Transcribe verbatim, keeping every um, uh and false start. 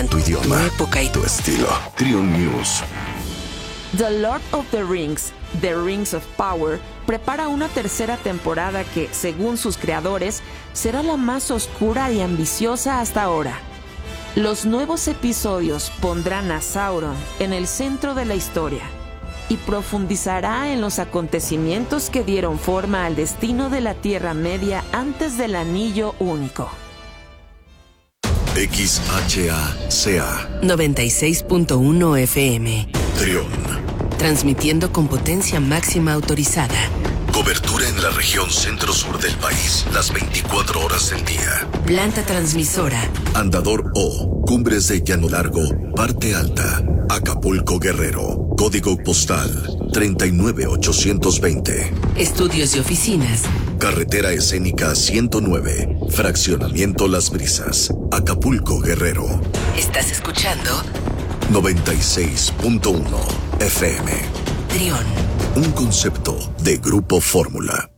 hablan tu idioma, tu época y tu estilo. Trion News. The Lord of the Rings, The Rings of Power, prepara una tercera temporada que, según sus creadores, será la más oscura y ambiciosa hasta ahora. Los nuevos episodios pondrán a Sauron en el centro de la historia y profundizará en los acontecimientos que dieron forma al destino de la Tierra Media antes del Anillo Único. X H A C A noventa y seis punto uno F M. Trion. Transmitiendo con potencia máxima autorizada. Cobertura en la región centro-sur del país, las veinticuatro horas del día. Planta transmisora. Andador O, Cumbres de Llano Largo, Parte Alta, Acapulco, Guerrero. Código postal treinta y nueve ochocientos veinte. Estudios y oficinas. Carretera escénica ciento nueve, Fraccionamiento Las Brisas, Acapulco, Guerrero. ¿Estás escuchando? noventa y seis punto uno F M. Trion. Un concepto de Grupo Fórmula.